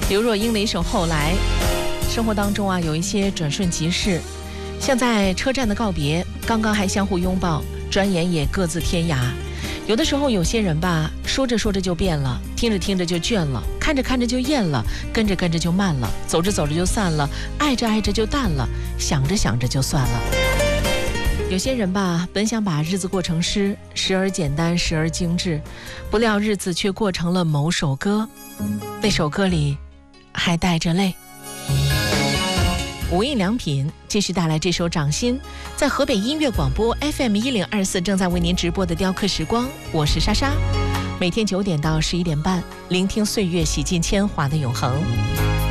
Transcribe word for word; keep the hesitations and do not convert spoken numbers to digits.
刘若英的一首《后来》。生活当中啊，有一些转瞬即逝，像在车站的告别，刚刚还相互拥抱，转眼也各自天涯。有的时候有些人吧，说着说着就变了，听着听着就倦了，看着看着就厌了，跟着跟着就慢了，走着走着就散了，爱着爱着就淡了，想着想着就算了。有些人吧，本想把日子过成诗，时而简单，时而精致，不料日子却过成了某首歌，那首歌里还带着泪。无印良品继续带来这首《掌心》，在河北音乐广播 F M 一零二四正在为您直播的雕刻时光，我是莎莎，每天九点到十一点半，聆听岁月洗尽铅华的永恒。